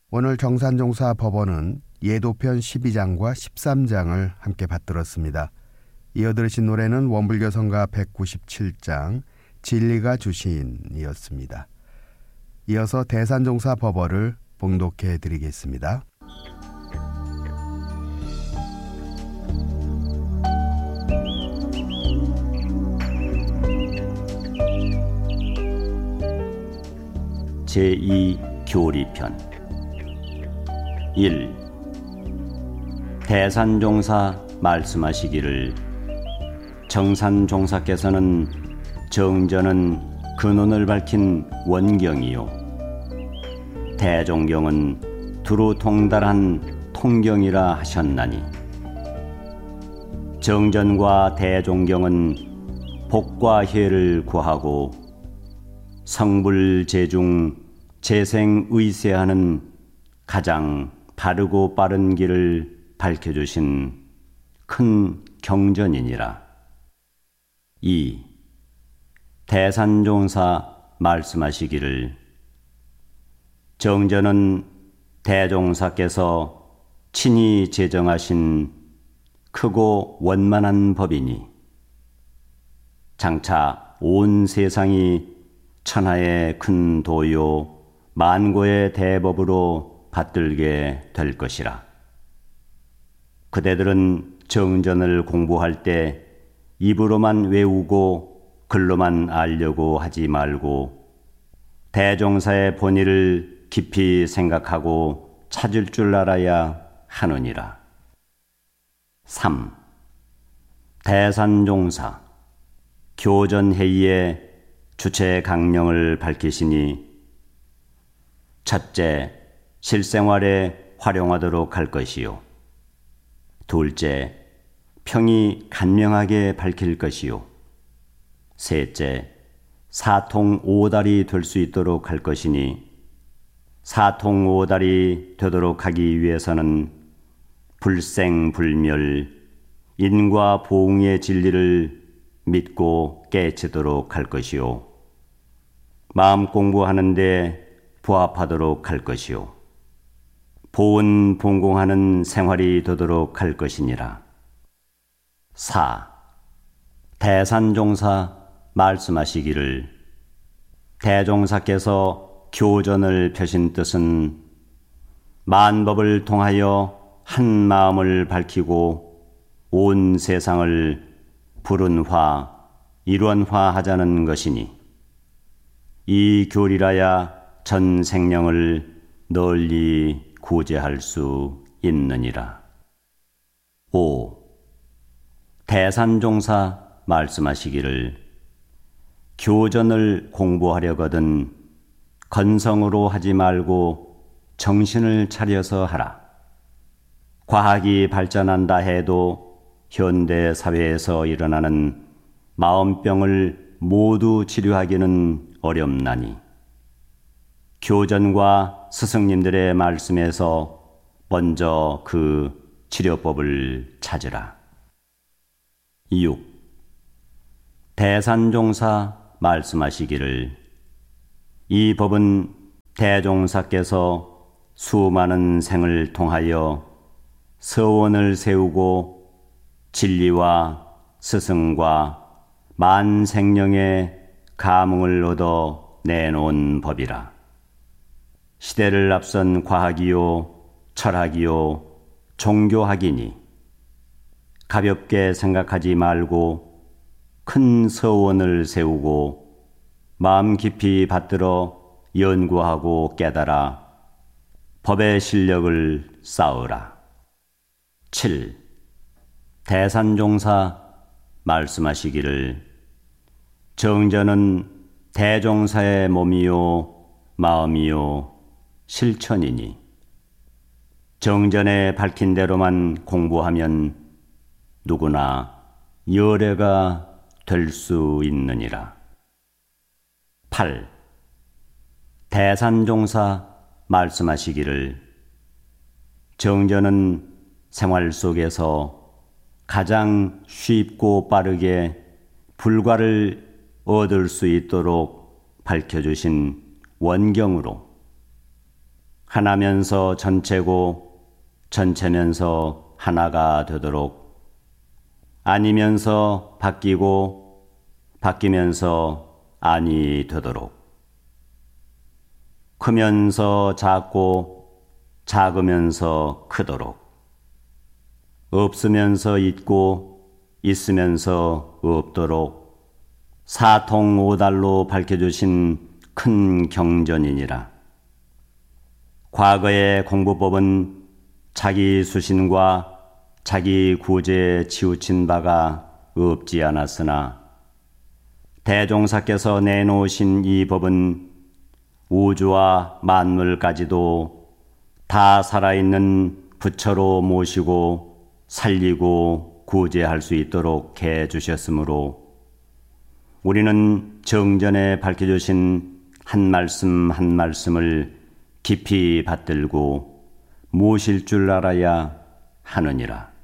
오늘 정산종사 법원은 예도편 12장과 13장을 함께 받들었습니다. 이어 들으신 노래는 원불교성가 197장 진리가 주시인이었습니다. 이어서 대산종사 법어를 봉독해 드리겠습니다. 제2교리편 1. 대산종사 말씀하시기를 정산종사께서는 정전은 근원을 밝힌 원경이요 대종경은 두루 통달한 통경이라 하셨나니 정전과 대종경은 복과 해를 구하고 성불재중 재생의세하는 가장 바르고 빠른 길을 밝혀주신 큰 경전이니라. 2. 대산종사 말씀하시기를 정전은 대종사께서 친히 제정하신 크고 원만한 법이니 장차 온 세상이 천하의 큰 도요 만고의 대법으로 받들게 될 것이라. 그대들은 정전을 공부할 때 입으로만 외우고 글로만 알려고 하지 말고 대종사의 본의를 깊이 생각하고 찾을 줄 알아야 하느니라. 3. 대산종사 교전회의에 주체 강령을 밝히시니 첫째, 실생활에 활용하도록 할 것이요. 둘째, 평이 간명하게 밝힐 것이요. 셋째, 사통오달이 될 수 있도록 할 것이니 사통오달이 되도록 하기 위해서는 불생불멸, 인과 보응의 진리를 믿고 깨치도록 할 것이요. 마음 공부하는데 부합하도록 할 것이요. 보은 본공하는 생활이 되도록 할 것이니라. 4. 대산종사 말씀하시기를 대종사께서 교전을 펴신 뜻은 만법을 통하여 한 마음을 밝히고 온 세상을 불운화, 일원화하자는 것이니 이 교리라야 전 생령을 널리 구제할 수 있느니라. 5. 대산종사 말씀하시기를 교전을 공부하려거든 건성으로 하지 말고 정신을 차려서 하라. 과학이 발전한다 해도 현대 사회에서 일어나는 마음병을 모두 치료하기는 어렵나니 교전과 스승님들의 말씀에서 먼저 그 치료법을 찾으라. 6. 대산종사 말씀하시기를 이 법은 대종사께서 수많은 생을 통하여 서원을 세우고 진리와 스승과 만생령의 감흥을 얻어 내놓은 법이라. 시대를 앞선 과학이요 철학이요 종교학이니 가볍게 생각하지 말고 큰 서원을 세우고 마음 깊이 받들어 연구하고 깨달아 법의 실력을 쌓으라. 7. 대산종사 말씀하시기를 정전은 대종사의 몸이요 마음이요 실천이니 정전에 밝힌 대로만 공부하면 누구나 열애가 될 수 있느니라. 8. 대산종사 말씀하시기를 정전은 생활 속에서 가장 쉽고 빠르게 불과를 얻을 수 있도록 밝혀주신 원경으로 하나면서 전체고 전체면서 하나가 되도록, 아니면서 바뀌고 바뀌면서 아니 되도록, 크면서 작고 작으면서 크도록, 없으면서 있고 있으면서 없도록 사통오달로 밝혀주신 큰 경전이니라. 과거의 공부법은 자기 수신과 자기 구제에 치우친 바가 없지 않았으나 대종사께서 내놓으신 이 법은 우주와 만물까지도 다 살아있는 부처로 모시고 살리고 구제할 수 있도록 해 주셨으므로 우리는 정전에 밝혀주신 한 말씀 한 말씀을 깊이 받들고 모실 줄 알아야 하느니라.